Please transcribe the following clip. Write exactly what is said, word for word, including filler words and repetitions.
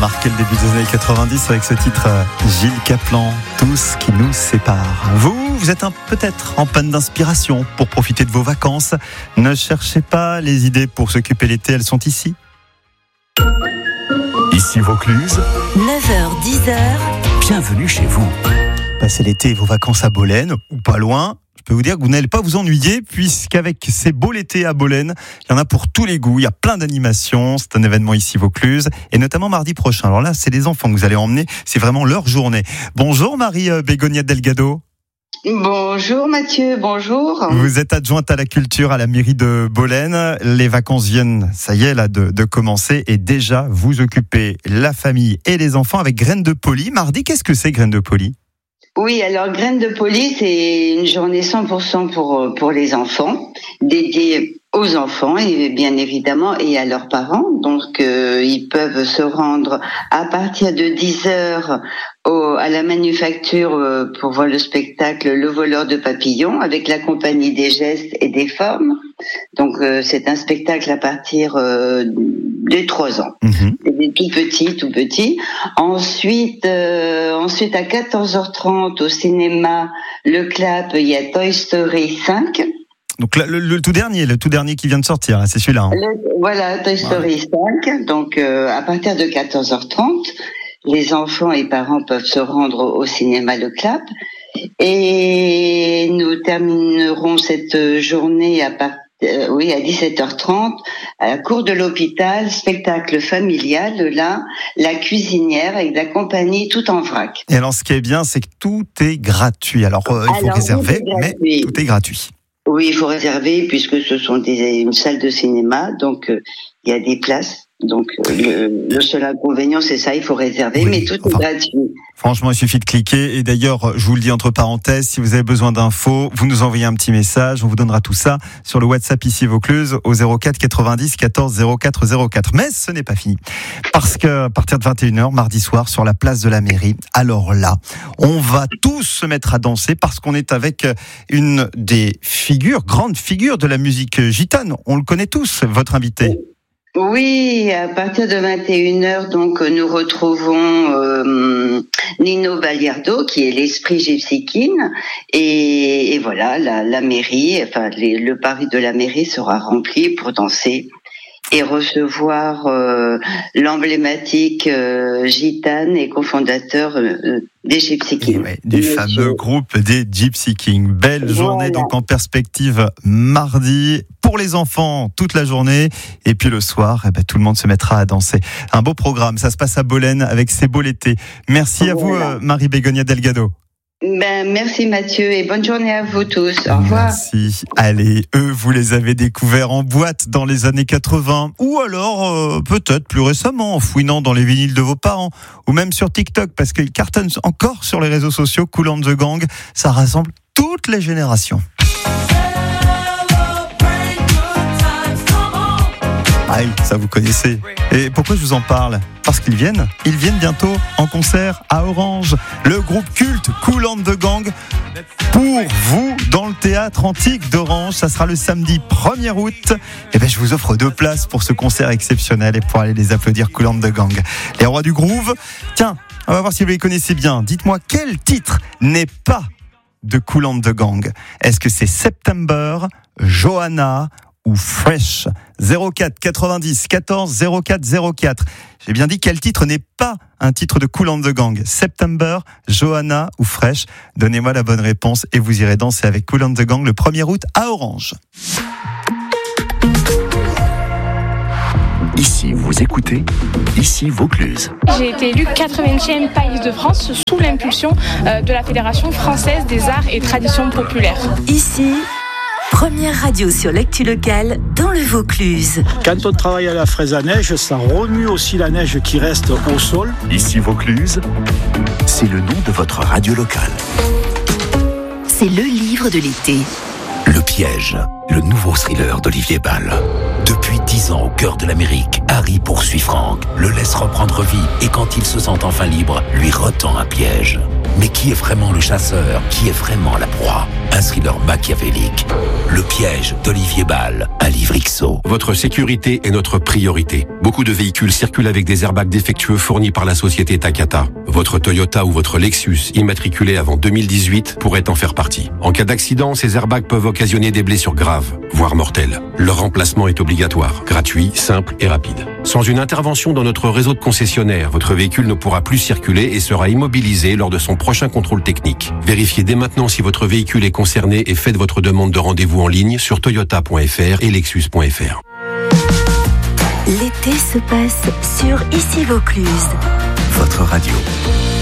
marqué le début des années quatre-vingt-dix avec ce titre Gilles Caplan, Tout ce qui nous sépare. Vous, vous êtes un, peut-être en panne d'inspiration pour profiter de vos vacances. Ne cherchez pas les idées pour s'occuper l'été, elles sont ici. Ici Vaucluse, neuf heures dix heures, bienvenue chez vous. Passez l'été et vos vacances à Bolène, ou pas loin. Je peux vous dire que vous n'allez pas vous ennuyer, puisqu'avec ces beaux l'été à Bolène, il y en a pour tous les goûts. Il y a plein d'animations. C'est un événement ici Vaucluse, et notamment mardi prochain. Alors là, c'est les enfants que vous allez emmener. C'est vraiment leur journée. Bonjour Marie Bégonia Delgado. Bonjour Mathieu, bonjour. Vous êtes adjointe à la culture à la mairie de Bolène. Les vacances viennent, ça y est, là, de, de commencer. Et déjà, vous occupez la famille et les enfants avec Graines de Poli. Mardi, qu'est-ce que c'est Graines de Poli ? Oui, alors Graines de Poli, c'est une journée cent pour cent pour, pour les enfants, dédiée aux enfants et bien évidemment et à leurs parents. Donc euh, ils peuvent se rendre à partir de dix heures au, à la manufacture euh, pour voir le spectacle Le voleur de papillons avec la compagnie des gestes et des formes. Donc euh, c'est un spectacle à partir euh, des trois ans. Mmh. Des tout petits, tout petits. Ensuite, euh, ensuite à quatorze heures trente au cinéma Le Clap, il y a Toy Story cinq. Donc le, le, le tout dernier, le tout dernier qui vient de sortir, hein, c'est celui-là. Hein. Le, voilà, Toy Story ouais. cinq. Donc euh, à partir de quatorze heures trente, les enfants et parents peuvent se rendre au cinéma Le Clap. Et nous terminerons cette journée à partir Euh, oui, à dix-sept heures trente, à la cour de l'hôpital, spectacle familial, là, la cuisinière avec la compagnie tout en vrac. Et alors, ce qui est bien, c'est que tout est gratuit. Alors, euh, il faut alors, réserver, mais tout est gratuit. Oui, il faut réserver puisque ce sont des, une salle de cinéma, donc euh, il y a des places. Donc le, le seul inconvénient, c'est ça, il faut réserver, oui, mais tout enfin, est gratuit. Franchement, il suffit de cliquer. Et d'ailleurs, je vous le dis entre parenthèses, si vous avez besoin d'infos, vous nous envoyez un petit message, on vous donnera tout ça sur le WhatsApp ici Vaucluse au zéro quatre quatre-vingt-dix quatorze zéro quatre zéro quatre. Mais ce n'est pas fini, parce qu'à partir de vingt et une heures, mardi soir, sur la place de la mairie, alors là, on va tous se mettre à danser parce qu'on est avec une des figures, grandes figures de la musique gitane. On le connaît tous, votre invité. Oui, à partir de vingt et une heures, donc nous retrouvons euh, Nino Baliardo, qui est l'esprit Gypsy King, et, et voilà, la, la mairie, enfin les, le pari de la mairie sera rempli pour danser et recevoir euh, l'emblématique euh, gitane et cofondateur euh, des Gypsy Kings. Ouais, du Monsieur. fameux groupe des Gypsy Kings. Belle journée voilà. Donc en perspective mardi pour les enfants toute la journée et puis le soir, eh ben, tout le monde se mettra à danser. Un beau programme, ça se passe à Bolène avec C'est beau l'été. Merci voilà. à vous euh, Marie Bégonia Delgado. Ben, merci Mathieu et bonne journée à vous tous. Au revoir. Merci. Allez, eux, vous les avez découverts en boîte dans les années quatre-vingts ou alors euh, peut-être plus récemment en fouinant dans les vinyles de vos parents ou même sur TikTok parce qu'ils cartonnent encore sur les réseaux sociaux. Kool and the Gang, ça rassemble toutes les générations. Aïe, ça vous connaissez. Et pourquoi je vous en parle ? Parce qu'ils viennent, ils viennent bientôt en concert à Orange. Le groupe culte Kool and the Gang pour vous dans le théâtre antique d'Orange. Ça sera le samedi premier août. Et ben je vous offre deux places pour ce concert exceptionnel et pour aller les applaudir Kool and the Gang. Les rois du groove. Tiens, on va voir si vous les connaissez bien. Dites-moi quel titre n'est pas de Kool and the Gang. Est-ce que c'est September, Johanna ou Fresh? Zéro quatre quatre-vingt-dix quatorze zéro quatre zéro quatre. J'ai bien dit quel titre n'est pas un titre de Kool and the Gang. September, Johanna ou Fresh. Donnez-moi la bonne réponse et vous irez danser avec Kool and the Gang le premier août à Orange. Ici, vous écoutez, ici Vaucluse. J'ai été élue quatre-vingtième Païs de France sous l'impulsion de la Fédération française des arts et traditions populaires. Ici, première radio sur l'actu locale dans le Vaucluse. Quand on travaille à la fraise à neige, ça remue aussi la neige qui reste au sol. Ici Vaucluse, c'est le nom de votre radio locale. C'est le livre de l'été. Le piège, le nouveau thriller d'Olivier Ball. Depuis dix ans au cœur de l'Amérique, Harry poursuit Frank, le laisse reprendre vie et quand il se sent enfin libre, lui retend un piège. Mais qui est vraiment le chasseur? Qui est vraiment la proie? Un thriller machiavélique. Le piège d'Olivier Ball, un livre X O. Votre sécurité est notre priorité. Beaucoup de véhicules circulent avec des airbags défectueux fournis par la société Takata. Votre Toyota ou votre Lexus, immatriculé avant deux mille dix-huit, pourrait en faire partie. En cas d'accident, ces airbags peuvent occasionner des blessures graves, voire mortelles. Leur remplacement est obligatoire, gratuit, simple et rapide. Sans une intervention dans notre réseau de concessionnaires, votre véhicule ne pourra plus circuler et sera immobilisé lors de son prochain contrôle technique. Vérifiez dès maintenant si votre véhicule est concerné et faites votre demande de rendez-vous en ligne sur toyota point f r et lexus point f r. L'été se passe sur Ici Vaucluse. Votre radio.